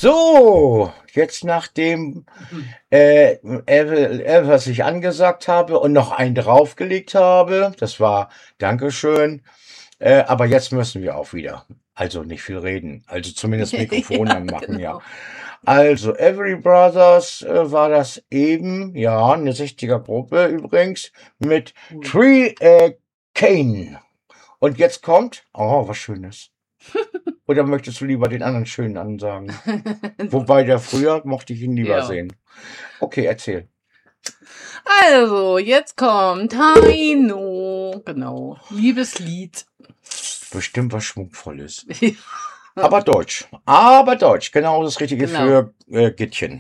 So, jetzt nachdem was ich angesagt habe und noch einen draufgelegt habe, das war Dankeschön, aber jetzt müssen wir auch wieder. Also nicht viel reden, also zumindest Mikrofon Ja, anmachen, ja. genau. Also Every Brothers war das eben, ja, eine 60er Gruppe übrigens, mit Tree Cane. Und jetzt kommt, oh, was Schönes. Oder möchtest du lieber den anderen schönen ansagen? Wobei der früher mochte ich ihn lieber Ja. sehen. Okay, erzähl. Also, jetzt kommt Heino. Genau. Liebeslied. Bestimmt was Schwungvolles. Aber Deutsch. Aber Deutsch. Genau das Richtige Genau. für Gittchen.